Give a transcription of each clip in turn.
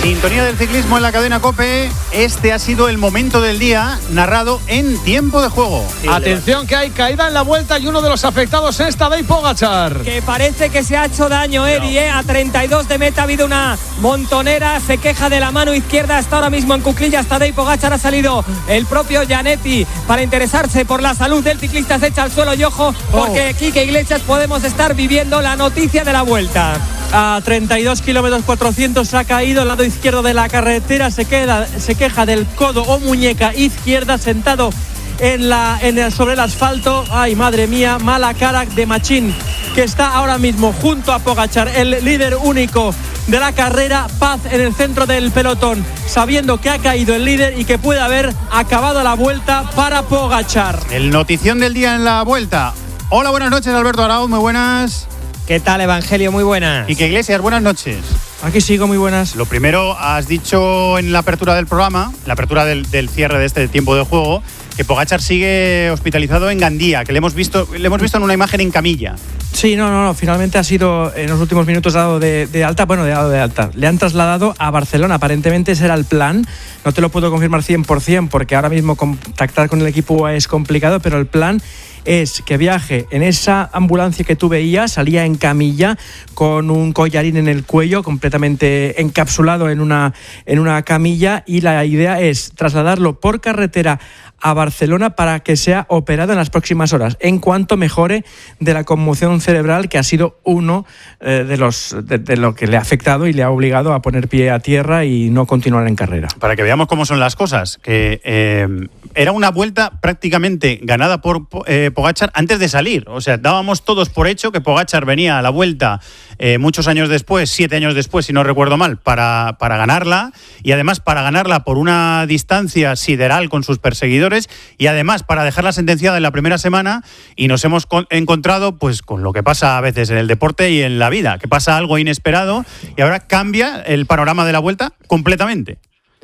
Sintonía del ciclismo en la cadena COPE. Este ha sido el momento del día narrado en tiempo de juego. Atención que hay caída en la vuelta y uno de los afectados es Tadej Pogačar. Que parece que se ha hecho daño, Eri, A 32 de meta ha habido una montonera. Se queja de la mano izquierda. Está ahora mismo en cuclillas Tadej Pogačar. Ha salido el propio Gianetti para interesarse por la salud del ciclista. Se echa al suelo y ojo, porque Quique Iglesias podemos estar viviendo la noticia de la vuelta. A 32 kilómetros 400 ha caído al lado izquierdo de la carretera, se queja del codo o muñeca izquierda, sentado sobre el asfalto. Ay, madre mía, mala cara de Machín, que está ahora mismo junto a Pogačar, el líder único de la carrera. Paz en el centro del pelotón, sabiendo que ha caído el líder y que puede haber acabado la vuelta para Pogačar. El notición del día en la vuelta. Hola, buenas noches, Alberto Arauz, muy buenas. ¿Qué tal, Evangelio? Muy buenas. Quique Iglesias, buenas noches. Aquí sigo, muy buenas. Lo primero, has dicho en la apertura del programa, la apertura del cierre de este tiempo de juego, que Pogačar sigue hospitalizado en Gandía, que le hemos visto en una imagen en camilla. Sí, no, finalmente ha sido en los últimos minutos dado de alta. Bueno, dado de alta. Le han trasladado a Barcelona, aparentemente ese era el plan. No te lo puedo confirmar 100% porque ahora mismo contactar con el equipo es complicado, pero el plan es que viaje en esa ambulancia que tú veías, salía en camilla con un collarín en el cuello, completamente encapsulado en una camilla, y la idea es trasladarlo por carretera a Barcelona para que sea operado en las próximas horas, en cuanto mejore de la conmoción cerebral, que ha sido uno de lo que le ha afectado y le ha obligado a poner pie a tierra y no continuar en carrera. Para que veamos cómo son las cosas, que era una vuelta prácticamente ganada por Pogačar antes de salir. O sea, dábamos todos por hecho que Pogačar venía a la vuelta muchos años después, 7 años después, si no recuerdo mal, para ganarla, y además para ganarla por una distancia sideral con sus perseguidores, y además para dejarla sentenciada en la primera semana, y nos hemos encontrado pues con lo que pasa a veces en el deporte y en la vida, que pasa algo inesperado y ahora cambia el panorama de la vuelta completamente.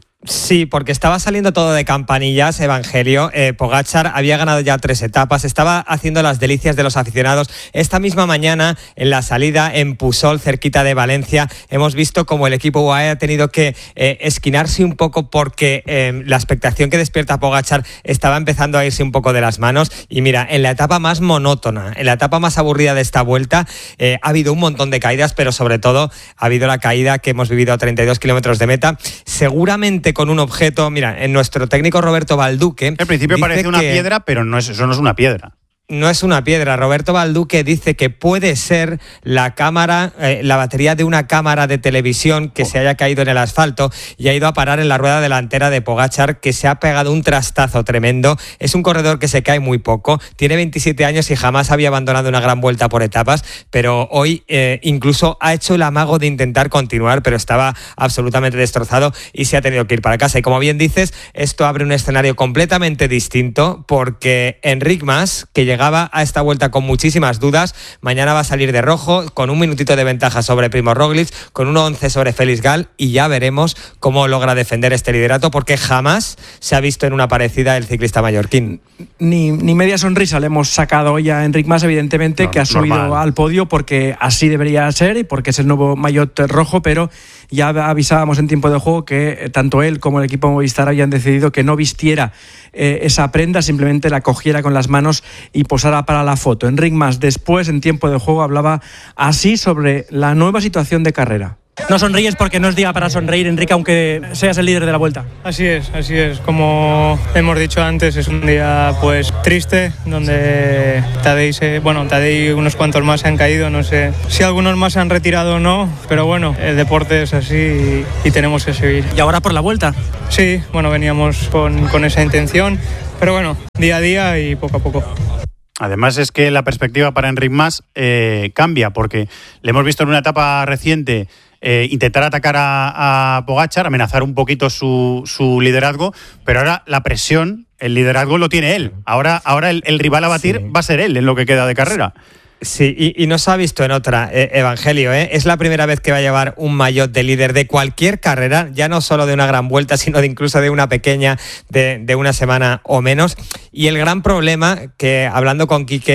Sí, porque estaba saliendo todo de campanillas, Evangelio. Pogačar había ganado ya 3 etapas, estaba haciendo las delicias de los aficionados. Esta misma mañana, en la salida en Pusol, cerquita de Valencia, hemos visto como el equipo UAE ha tenido que esquinarse un poco porque la expectación que despierta Pogačar estaba empezando a irse un poco de las manos. Y mira, en la etapa más monótona, en la etapa más aburrida de esta vuelta, ha habido un montón de caídas, pero sobre todo ha habido la caída que hemos vivido a 32 kilómetros de meta. Seguramente con un objeto, mira, en nuestro técnico Roberto Balduque... Al principio parece una piedra, pero eso no es una piedra. No es una piedra. Roberto Balduque dice que puede ser la cámara, la batería de una cámara de televisión que se haya caído en el asfalto y ha ido a parar en la rueda delantera de Pogačar, que se ha pegado un trastazo tremendo. Es un corredor que se cae muy poco, tiene 27 años y jamás había abandonado una gran vuelta por etapas, pero hoy incluso ha hecho el amago de intentar continuar, pero estaba absolutamente destrozado y se ha tenido que ir para casa. Y como bien dices, esto abre un escenario completamente distinto, porque Enric Mas, que llegaba a esta vuelta con muchísimas dudas, mañana va a salir de rojo con un minutito de ventaja sobre Primož Roglič, con 1:11 sobre Félix Gall, y ya veremos cómo logra defender este liderato, porque jamás se ha visto en una parecida el ciclista mallorquín. Ni media sonrisa le hemos sacado hoy a Enric Mas, evidentemente, no, que ha subido al podio porque así debería ser y porque es el nuevo maillot rojo, pero ya avisábamos en tiempo de juego que tanto él como el equipo Movistar habían decidido que no vistiera esa prenda, simplemente la cogiera con las manos y posara para la foto. Enric Mas después, en tiempo de juego, hablaba así sobre la nueva situación de carrera. No sonríes porque no es día para sonreír, Enrique, aunque seas el líder de la vuelta. Así es. Como hemos dicho antes, es un día pues triste, donde Tadej y unos cuantos más se han caído. No sé si algunos más se han retirado o no, pero bueno, el deporte es así y tenemos que seguir. ¿Y ahora por la vuelta? Sí, veníamos con esa intención, pero bueno, día a día y poco a poco. Además es que la perspectiva para Enric Mas cambia, porque le hemos visto en una etapa reciente intentar atacar a Pogačar, amenazar un poquito su liderazgo, pero ahora la presión, el liderazgo lo tiene él. Ahora el rival a batir va a ser él en lo que queda de carrera. Sí, y no se ha visto en otra, Evangelio, Es la primera vez que va a llevar un maillot de líder de cualquier carrera, ya no solo de una gran vuelta, sino incluso de una pequeña, de una semana o menos. Y el gran problema, que hablando con Quique,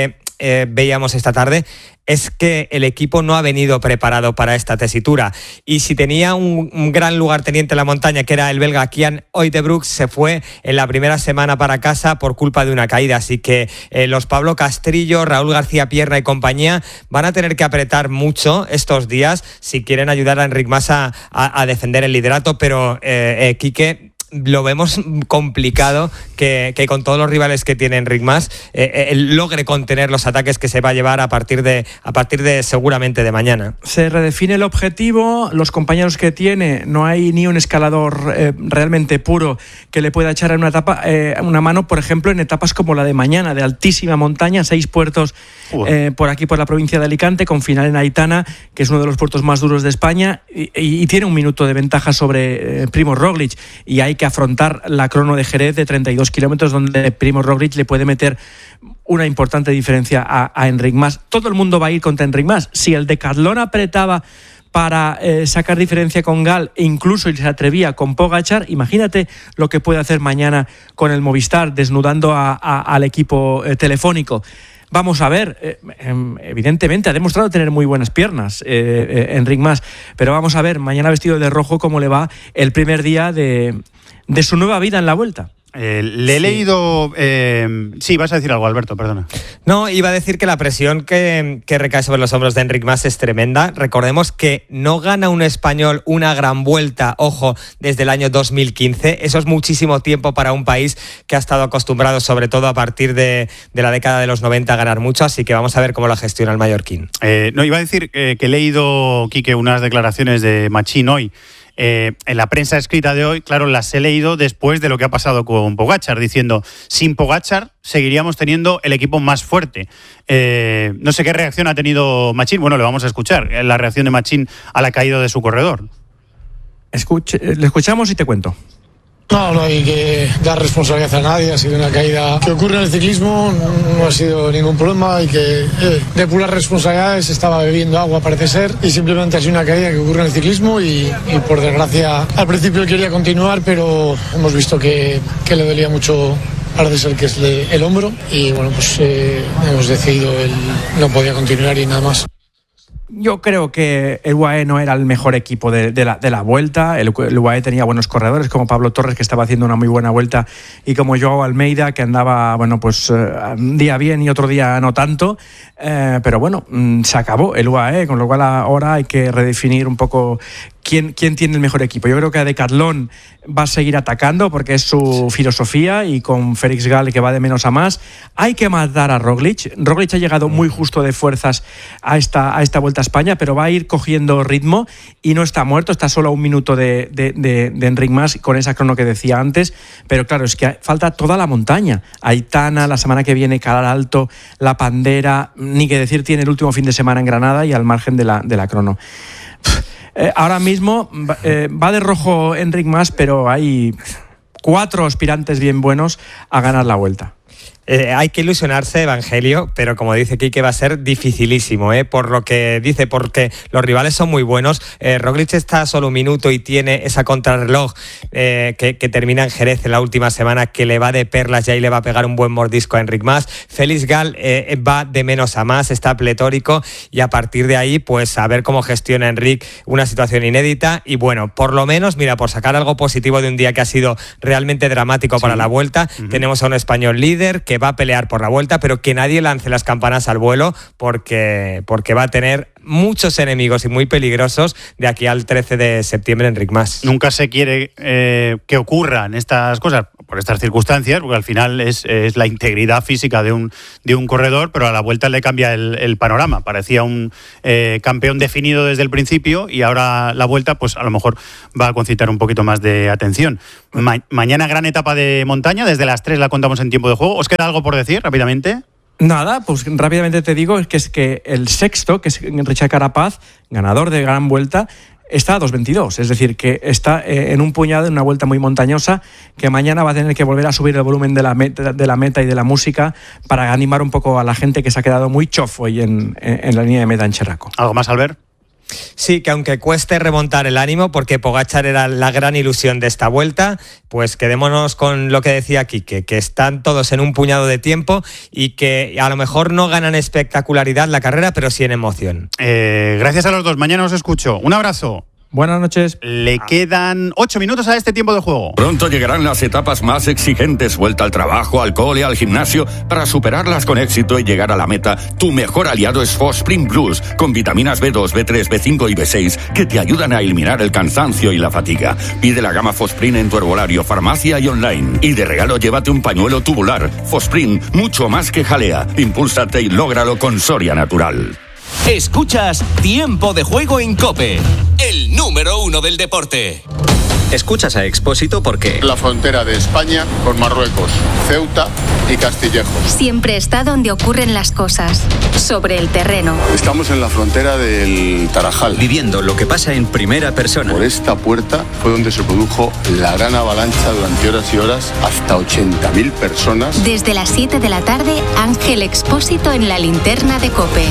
veíamos esta tarde es que el equipo no ha venido preparado para esta tesitura. Y si tenía un gran lugarteniente en la montaña, que era el belga Kian Uijtdebroek, se fue en la primera semana para casa por culpa de una caída. Así que los Pablo Castrillo, Raúl García Pierna y compañía van a tener que apretar mucho estos días si quieren ayudar a Enric Mas a defender el liderato. Pero, Quique, lo vemos complicado que con todos los rivales que tiene Enric Mas él logre contener los ataques que se va a llevar a partir de seguramente de mañana. Se redefine el objetivo, los compañeros que tiene, no hay ni un escalador realmente puro que le pueda echar en una etapa una mano, por ejemplo, en etapas como la de mañana, de altísima montaña, 6 puertos por aquí, por la provincia de Alicante, con final en Aitana, que es uno de los puertos más duros de España, y tiene un minuto de ventaja sobre Primož Roglič, y hay que afrontar la crono de Jerez de 32 kilómetros, donde Primož Roglič le puede meter una importante diferencia a Enric Mas. Todo el mundo va a ir contra Enric Mas. Si el Decathlon apretaba para sacar diferencia con Gal e incluso se atrevía con Pogačar, imagínate lo que puede hacer mañana con el Movistar, desnudando al equipo telefónico. Vamos a ver, evidentemente ha demostrado tener muy buenas piernas Enric Mas, pero vamos a ver mañana vestido de rojo cómo le va el primer día de su nueva vida en la Vuelta. Le he leído... sí, vas a decir algo, Alberto, perdona. No, iba a decir que la presión que recae sobre los hombros de Enric Mas es tremenda. Recordemos que no gana un español una gran vuelta, ojo, desde el año 2015. Eso es muchísimo tiempo para un país que ha estado acostumbrado, sobre todo a partir de la década de los 90, a ganar mucho. Así que vamos a ver cómo lo gestiona el mallorquín. No, iba a decir que he leído, Quique, unas declaraciones de Machín hoy. En la prensa escrita de hoy, claro, las he leído después de lo que ha pasado con Pogačar, diciendo, sin Pogačar seguiríamos teniendo el equipo más fuerte. No sé qué reacción ha tenido Machín. Bueno, le vamos a escuchar la reacción de Machín a la caída de su corredor. Le escuchamos y te cuento. No hay que dar responsabilidad a nadie, ha sido una caída que ocurre en el ciclismo, no ha sido ningún problema, hay que depurar responsabilidades, estaba bebiendo agua parece ser y simplemente ha sido una caída que ocurre en el ciclismo y por desgracia al principio él quería continuar, pero hemos visto que le dolía mucho, parece ser que es el hombro y bueno, pues hemos decidido él no podía continuar y nada más. Yo creo que el UAE no era el mejor equipo de la Vuelta. El UAE tenía buenos corredores como Pablo Torres, que estaba haciendo una muy buena vuelta, y como Joao Almeida, que andaba, bueno, pues un día bien y otro día no tanto. Pero bueno, se acabó el UAE, con lo cual ahora hay que redefinir un poco quién tiene el mejor equipo. Yo creo que a Decathlon va a seguir atacando porque es su filosofía, y con Félix Gal, que va de menos a más. Hay que matar a Roglič. Roglič ha llegado muy justo de fuerzas a esta Vuelta a España, pero va a ir cogiendo ritmo y no está muerto, está solo a un minuto de Enric Mas con esa crono que decía antes, pero claro, es que falta toda la montaña. Aitana, la semana que viene Calar Alto, La Pandera, ni que decir tiene el último fin de semana en Granada y al margen de la crono. Ahora mismo va de rojo Enric Mas, pero hay 4 aspirantes bien buenos a ganar la Vuelta. Hay que ilusionarse, Evangelio, pero como dice Quique, va a ser dificilísimo, por lo que dice, porque los rivales son muy buenos. Roglič está a solo un minuto y tiene esa contrarreloj que termina en Jerez en la última semana, que le va de perlas y ahí le va a pegar un buen mordisco a Enric Mas. Félix Gal va de menos a más, está pletórico, y a partir de ahí, pues a ver cómo gestiona Enric una situación inédita. Y bueno, por lo menos, mira, por sacar algo positivo de un día que ha sido realmente dramático para la Vuelta, tenemos a un español líder que va a pelear por la Vuelta, pero que nadie lance las campanas al vuelo, porque va a tener muchos enemigos y muy peligrosos de aquí al 13 de septiembre Enric Mas. Nunca se quiere que ocurran estas cosas por estas circunstancias, porque al final es la integridad física de un corredor, pero a la Vuelta le cambia el panorama. Parecía un campeón definido desde el principio, y ahora la Vuelta pues a lo mejor va a concitar un poquito más de atención. Mañana gran etapa de montaña, desde las 3 la contamos en tiempo de juego. ¿Os queda algo por decir rápidamente? Nada, pues rápidamente te digo es que el sexto, que es Richard Carapaz, ganador de Gran Vuelta, está a 2.22, es decir, que está en un puñado en una vuelta muy montañosa, que mañana va a tener que volver a subir el volumen de la meta y de la música para animar un poco a la gente que se ha quedado muy chofo hoy en la línea de meta en Cherraco. ¿Algo más, Albert? Sí, que aunque cueste remontar el ánimo, porque Pogačar era la gran ilusión de esta vuelta, pues quedémonos con lo que decía Quique, que están todos en un puñado de tiempo y que a lo mejor no ganan espectacularidad la carrera, pero sí en emoción. Gracias a los dos, mañana os escucho. Un abrazo. Buenas noches. Le quedan 8 minutos a este tiempo de juego. Pronto llegarán las etapas más exigentes, vuelta al trabajo, al cole, al gimnasio. Para superarlas con éxito y llegar a la meta, tu mejor aliado es Fosprint Plus, con vitaminas B2, B3, B5 y B6 que te ayudan a eliminar el cansancio y la fatiga. Pide la gama Fosprint en tu herbolario, farmacia y online. Y de regalo llévate un pañuelo tubular. Fosprint, mucho más que jalea. Impúlsate y lógralo con Soria Natural. Escuchas Tiempo de Juego en COPE, el número 1 del deporte. Escuchas a Expósito porque... La frontera de España con Marruecos, Ceuta y Castillejo. Siempre está donde ocurren las cosas, sobre el terreno. Estamos en la frontera del Tarajal. Viviendo lo que pasa en primera persona. Por esta puerta fue donde se produjo la gran avalancha durante horas y horas, hasta 80.000 personas. Desde las 7 de la tarde, Ángel Expósito en la linterna de COPE.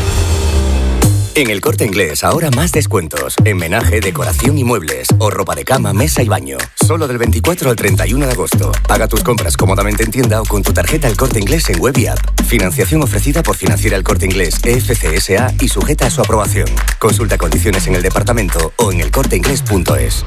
En El Corte Inglés, ahora más descuentos. En menaje, decoración y muebles. O ropa de cama, mesa y baño. Solo del 24 al 31 de agosto. Paga tus compras cómodamente en tienda o con tu tarjeta El Corte Inglés en web y app. Financiación ofrecida por Financiera El Corte Inglés, EFCSA y sujeta a su aprobación. Consulta condiciones en el departamento o en elcorteinglés.es.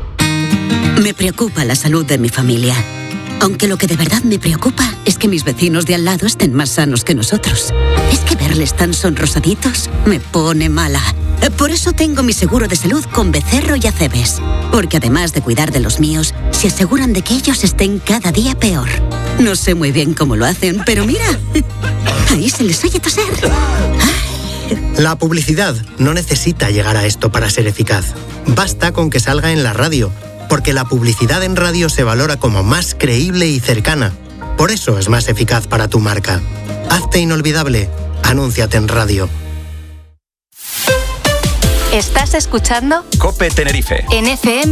Me preocupa la salud de mi familia. Aunque lo que de verdad me preocupa es que mis vecinos de al lado estén más sanos que nosotros. Es que verles tan sonrosaditos me pone mala. Por eso tengo mi seguro de salud con Becerro y Acebes. Porque además de cuidar de los míos, se aseguran de que ellos estén cada día peor. No sé muy bien cómo lo hacen, pero mira, ahí se les oye toser. La publicidad no necesita llegar a esto para ser eficaz. Basta con que salga en la radio, porque la publicidad en radio se valora como más creíble y cercana. Por eso es más eficaz para tu marca. Hazte inolvidable. Anúnciate en radio. ¿Estás escuchando? COPE Tenerife. En FM